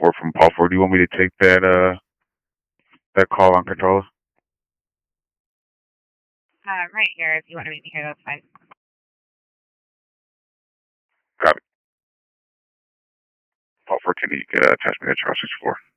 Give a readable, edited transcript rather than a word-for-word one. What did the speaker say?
4 from Paul 4. Do you want me to take that call on controller? Right here. If you want to meet me here, that's fine. Got it. Paul 4, can you get attachment at Charles 64?